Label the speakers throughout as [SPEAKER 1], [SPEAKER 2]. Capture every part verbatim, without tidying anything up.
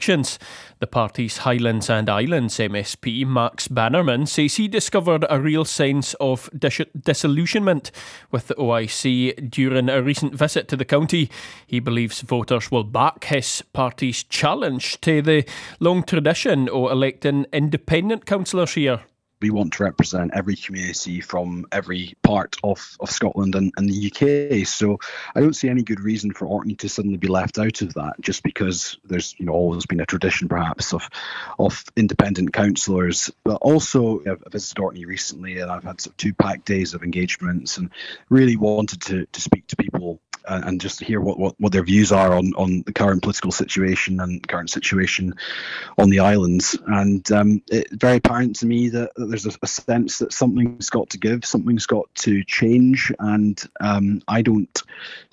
[SPEAKER 1] elections. The party's Highlands and Islands M S P, Max Bannerman, says he discovered a real sense of dis- disillusionment with the O I C during a recent visit to the county. He believes voters will back his party's challenge to the long tradition of electing independent councillors here.
[SPEAKER 2] We want to represent every community from every part of, of Scotland and, and the U K. So I don't see any good reason for Orkney to suddenly be left out of that, just because there's, you know, always been a tradition perhaps of of independent councillors. But also I've visited Orkney recently and I've had sort of two packed days of engagements and really wanted to, to speak to people and, and just hear what, what, what their views are on, on the current political situation and current situation on the islands. And um, it's very apparent to me that, that there's a, a sense that something's got to give, something's got to change, and um, I don't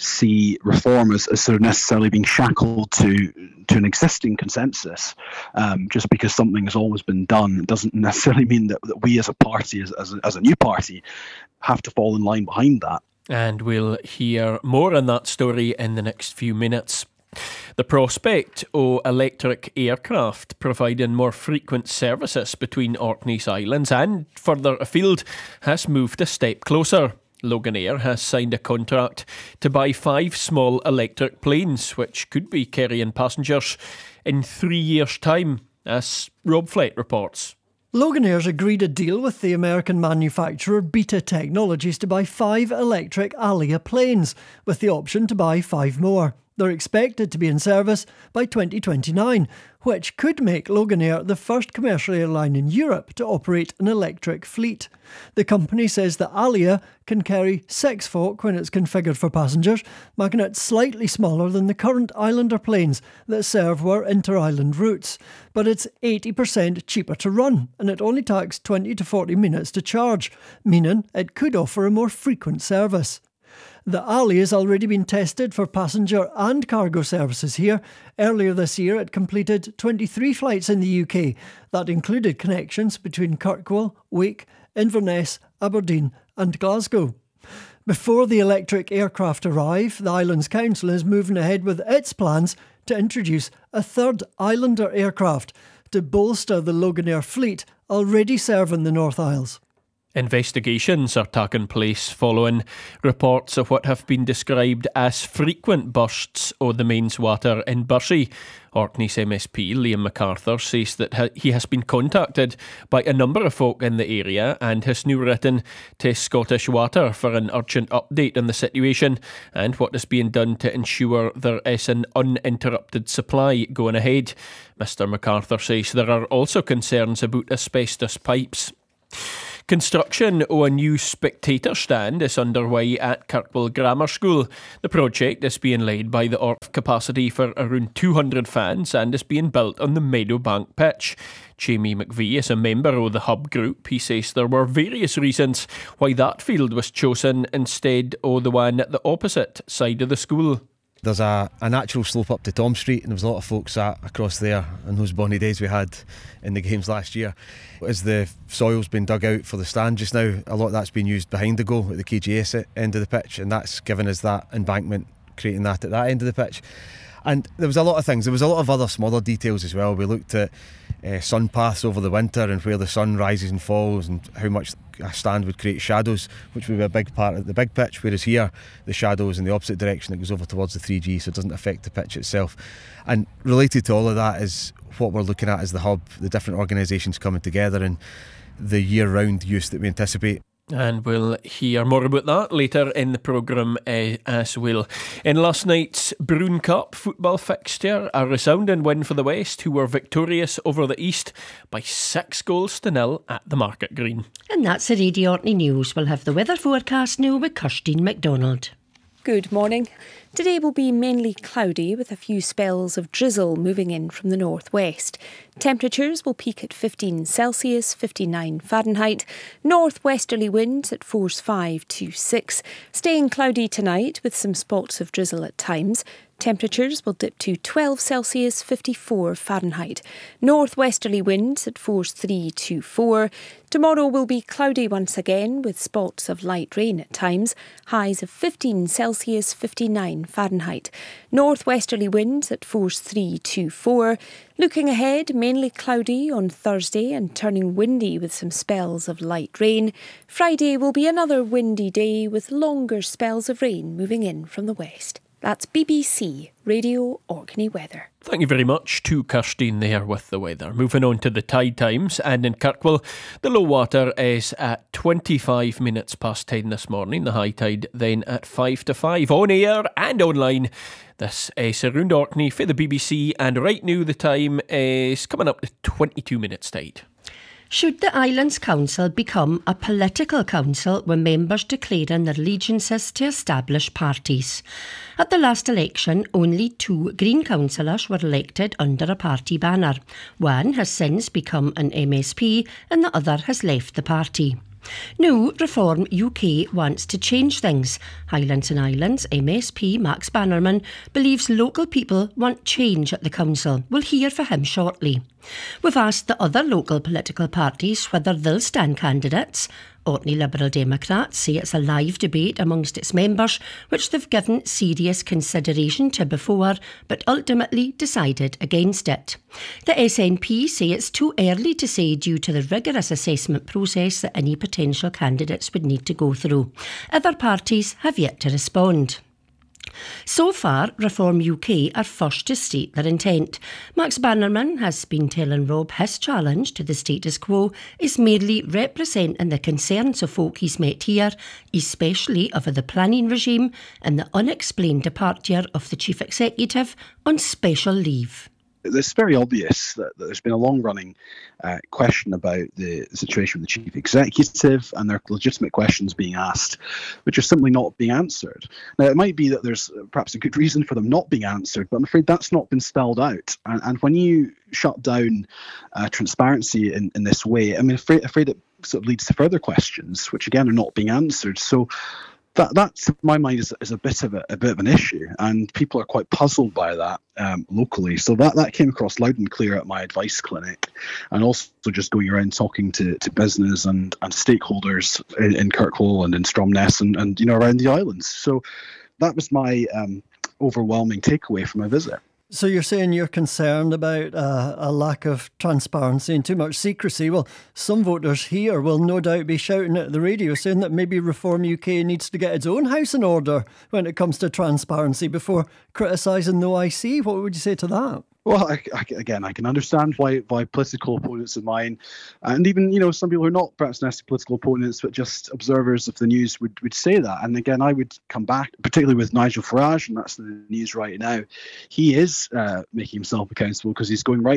[SPEAKER 2] see reform as, as sort of necessarily being shackled to to an existing consensus. Um, just because something has always been done doesn't necessarily mean that, that we as a party, as, as, a, as a new party, have to fall in line behind that.
[SPEAKER 1] And we'll hear more on that story in the next few minutes. The prospect of electric aircraft providing more frequent services between Orkney's islands and further afield has moved a step closer. Loganair has signed a contract to buy five small electric planes, which could be carrying passengers in three years' time, as Rob Flett reports.
[SPEAKER 3] Loganair's agreed a deal with the American manufacturer Beta Technologies to buy five electric Alia planes, with the option to buy five more. They're expected to be in service by twenty twenty-nine, which could make Loganair the first commercial airline in Europe to operate an electric fleet. The company says that Alia can carry six folk when it's configured for passengers, making it slightly smaller than the current Islander planes that serve our inter-island routes. But it's eighty percent cheaper to run, and it only takes twenty to forty minutes to charge, meaning it could offer a more frequent service. The Alia has already been tested for passenger and cargo services here. Earlier this year, it completed twenty-three flights in the U K. That included connections between Kirkwall, Wake, Inverness, Aberdeen and Glasgow. Before the electric aircraft arrive, the Islands Council is moving ahead with its plans to introduce a third Islander aircraft to bolster the Loganair fleet already serving the North Isles.
[SPEAKER 1] Investigations are taking place following reports of what have been described as frequent bursts of the mains water in Bursey. Orkney's M S P, Liam MacArthur, says that he has been contacted by a number of folk in the area and has now written to Scottish Water for an urgent update on the situation and what is being done to ensure there is an uninterrupted supply going ahead. Mister MacArthur says there are also concerns about asbestos pipes. Construction of a new spectator stand is underway at Kirkwall Grammar School. The project is being led by the O R F capacity for around two hundred fans and is being built on the Meadowbank pitch. Jamie McVie is a member of the Hub Group. He says there were various reasons why that field was chosen instead of the one at the opposite side of the school.
[SPEAKER 4] There's a, a natural slope up to Tom Street, and there was a lot of folks sat across there in those bonny days we had in the games last year. As the soil's been dug out for the stand just now, a lot of that's been used behind the goal at the K G S end of the pitch, and that's given us that embankment, creating that at that end of the pitch. And there was a lot of things. There was a lot of other smaller details as well. We looked at uh, sun paths over the winter and where the sun rises and falls and how much a stand would create shadows, which would be a big part of the big pitch, whereas here the shadows in the opposite direction, it goes over towards the three G, so it doesn't affect the pitch itself. And related to all of that is what we're looking at as the hub, the different organisations coming together and the year-round use that we anticipate.
[SPEAKER 1] And we'll hear more about that later in the programme uh, as well. In last night's Broon Cup football fixture, a resounding win for the West, who were victorious over the East by six goals to nil at the Market Green.
[SPEAKER 5] And that's the Radio Orkney News. We'll have the weather forecast now with Kirstine MacDonald.
[SPEAKER 6] Good morning. Today will be mainly cloudy with a few spells of drizzle moving in from the northwest. Temperatures will peak at fifteen Celsius, fifty-nine Fahrenheit. Northwesterly winds at force five to six. Staying cloudy tonight with some spots of drizzle at times. Temperatures will dip to twelve Celsius, fifty-four Fahrenheit. Northwesterly winds at force three to four. Tomorrow will be cloudy once again with spots of light rain at times. Highs of fifteen Celsius, fifty-nine Fahrenheit. Northwesterly winds at force three to four. Looking ahead, mainly cloudy on Thursday and turning windy with some spells of light rain. Friday will be another windy day with longer spells of rain moving in from the west. That's B B C Radio Orkney weather.
[SPEAKER 1] Thank you very much to Kirstine there with the weather. Moving on to the tide times, and in Kirkwall, the low water is at twenty-five minutes past ten this morning. The high tide then at five to five on air and online. This is Around Orkney for the B B C, and right now the time is coming up to twenty-two minutes tide.
[SPEAKER 5] Should the Islands Council become a political council with members declaring their allegiances to established parties? At the last election, only two Green councillors were elected under a party banner. One has since become an M S P and the other has left the party. Now, Reform U K wants to change things. Highlands and Islands M S P Max Bannerman believes local people want change at the council. We'll hear from him shortly. We've asked the other local political parties whether they'll stand candidates. Orkney Liberal Democrats say it's a live debate amongst its members, which they've given serious consideration to before, but ultimately decided against it. The S N P say it's too early to say due to the rigorous assessment process that any potential candidates would need to go through. Other parties have yet to respond. So far, Reform U K are first to state their intent. Max Bannerman has been telling Rob his challenge to the status quo is merely representing the concerns of folk he's met here, especially over the planning regime and the unexplained departure of the Chief Executive on special leave.
[SPEAKER 2] It's very obvious that there's been a long-running uh, question about the situation with the Chief Executive, and there are legitimate questions being asked which are simply not being answered. Now, it might be that there's perhaps a good reason for them not being answered, but I'm afraid that's not been spelled out. And, and when you shut down uh, transparency in, in this way, I'm afraid, afraid it sort of leads to further questions, which again are not being answered. So That, that, to my mind, is, is a bit of a, a bit of an issue, and people are quite puzzled by that um, locally. So that, that came across loud and clear at my advice clinic, and also just going around talking to, to business and, and stakeholders in, in Kirkwall and in Stromness and, and you know around the islands. So that was my um, overwhelming takeaway from my visit.
[SPEAKER 3] So you're saying you're concerned about uh, a lack of transparency and too much secrecy. Well, some voters here will no doubt be shouting at the radio saying that maybe Reform U K needs to get its own house in order when it comes to transparency before criticising the O I C. What would you say to that?
[SPEAKER 2] Well, I, I, again, I can understand why why political opponents of mine, and even you know some people who are not perhaps necessarily political opponents, but just observers of the news would, would say that. And again, I would come back, particularly with Nigel Farage, and that's in the news right now. He is uh, making himself accountable because he's going right